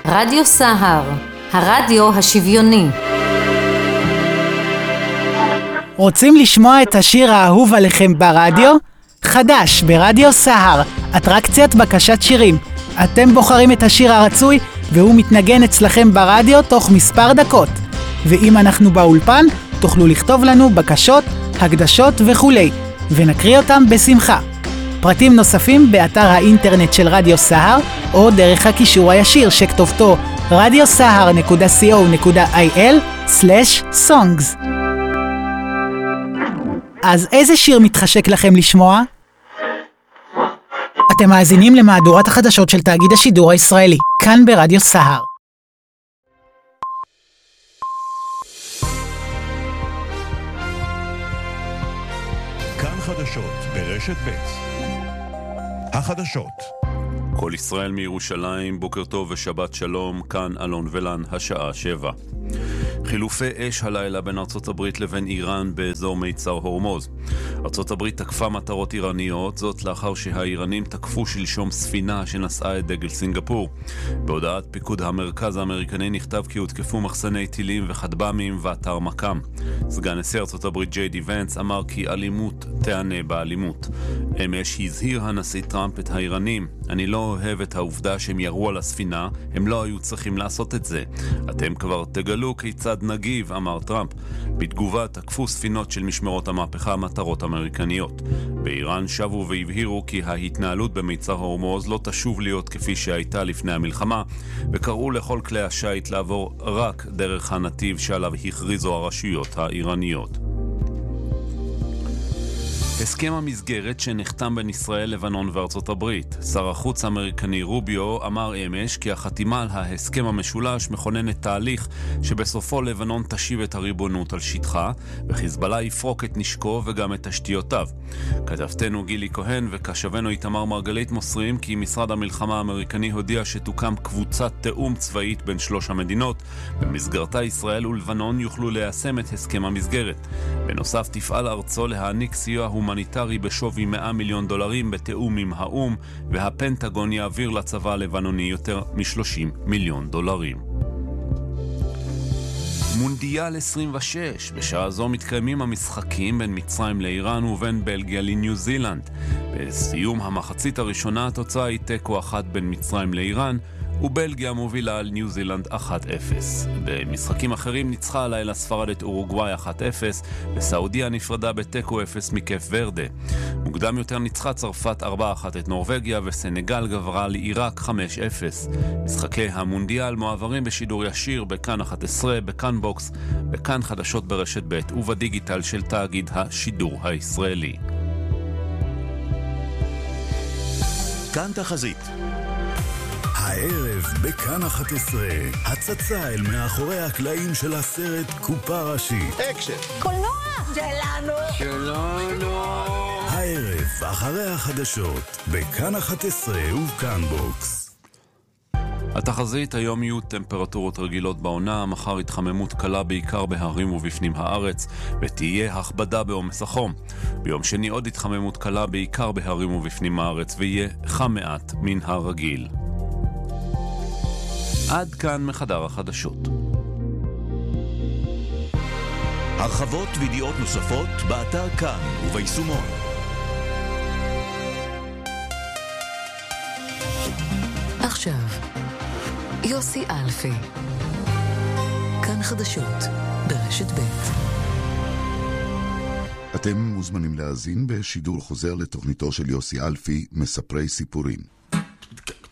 רדיו סהר, הרדיו השוויוני. רוצים לשמוע את השיר האהוב עליכם ברדיו? חדש ברדיו סהר, אטרקציית בקשת שירים. אתם בוחרים את השיר הרצוי והוא מתנגן אצלכם ברדיו תוך מספר דקות. ואם אנחנו באולפן, תוכלו לכתוב לנו בקשות, הקדשות וכולי, ונקריא אותם בשמחה. פרטים נוספים באתר האינטרנט של רדיו סהר, או דרך הקישור הישיר שכתובתו radiosahar.co.il/songs. אז איזה שיר מתחשק לכם לשמוע? אתם מאזינים למהדורת החדשות של תאגיד השידור הישראלי, כאן ברדיו סהר. כאן חדשות ברשת ב'. החדשות. כל ישראל מירושלים, בוקר טוב ושבת שלום, כאן אלון ולן, השעה 7. חילופי אש הלילה בין ארצות הברית לבין איראן באזור מיצר הורמוז. ארצות הברית תקפה מטרות איראניות, זאת לאחר שהאיראנים תקפו שלשום ספינה שנשאה את דגל סינגפור. בהודעת פיקוד המרכז האמריקני נכתב כי הותקפו מחסני טילים וכטב"מים ואתר מקם. סגן נשיא ארצות הברית ג'יי די ונס אמר כי אלימות תענה באלימות. אמש הזהיר הנשיא טראמפ את האיראנים: אני לא אוהב את העובדה שהם ירו על הספינה, הם לא היו צריכים לעשות את זה. אתם כבר תגלו כיצד נגיב, אמר טראמפ. בתגובה תקפו ספינות של משמרות המהפכה מטרות אמריקניות. באיראן שבו והבהירו כי ההתנהלות במיצר הורמוז לא תשוב להיות כפי שהייתה לפני המלחמה, וקראו לכל כלי השיט לעבור רק דרך הנתיב שעליו הכריזו הרשויות האיראניות. הסכם המסגרת שנחתם בין ישראל, לבנון וארצות הברית. שר החוץ האמריקני רוביו אמר אמש כי החתימה על ההסכם המשולש מכוננת תהליך שבסופו לבנון תשיב את הריבונות על שטחה, וחיזבאללה יפרוק את נשקו וגם את תשתיותיו. כתבתנו גילי כהן וקשבנו איתמר מרגלית מוסרים כי משרד המלחמה האמריקני הודיע שתוקם קבוצת תאום צבאית בין שלוש המדינות, במסגרתה ישראל ולבנון יוכלו ליישם את הסכם המסגרת. בנוסף תפעל ארצו להעניק סיוע הומניטרי בשווי $100 מיליון בתאום עם האום, והפנטגון יעביר לצבא הלבנוני יותר $30 מיליון. מונדיאל 26. בשעה זו מתקיימים המשחקים בין מצרים לאיראן ובין בלגיה לניו זילנד. בסיום המחצית הראשונה התוצאה היא תיקו 1 בין מצרים לאיראן, ובלגיה מובילה על ניו זילנד 1-0. במשחקים אחרים ניצחה הלילה ספרד את אורוגוואי 1-0, וסעודיה נפרדה בתיקו 0 מקף ורדה. מוקדם יותר ניצחה צרפת 4-1 את נורווגיה, וסנגל גברה לעיראק 5-0. משחקי המונדיאל מועברים בשידור ישיר בכאן 11, בכאן בוקס, בכאן חדשות ברשת ב' ובדיגיטל של תאגיד השידור הישראלי. כאן תחזית. הערב בכאן 11, הצצה אל מאחורי הקלעים של הסרט קופה ראשית. אקשן. קולנוע שלנו. הערב אחרי החדשות, בכאן 11 ובכאן בוקס. התחזית: היום יהיו טמפרטורות רגילות בעונה, מחר התחממות קלה בעיקר בהרים ובפנים הארץ, ותהיה הכבדה בעומס החום. ביום שני עוד התחממות קלה בעיקר בהרים ובפנים הארץ, ויהיה חם מעט מן הרגיל. עד כאן מחדר החדשות. הרחבות וידיעות נוספות באתר כאן וביישומון. עכשיו יוסי אלפי, כאן חדשות ברשת ב'. אתם מוזמנים להאזין בשידור חוזר לתוכניתו של יוסי אלפי, מספרי סיפורים.